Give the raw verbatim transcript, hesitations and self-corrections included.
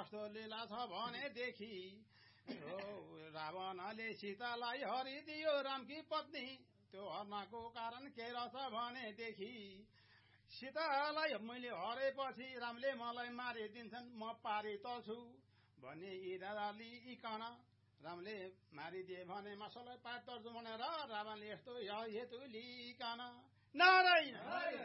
कस्तो लीला छ भनेदेखि रावणले सीतालाई हरिदियो रामकी पत्नी त्यो हर्नको कारण के रहेछ भनेदेखि सीतालाई मैले हरेपछि रामले मलाई मारिदिन्छन् म पारी त छु भने इरादाले इकन रामले मारिदिए भने मसलाई पार तर्छु भनेर रावणले यस्तो हेतु लिइकन नारायण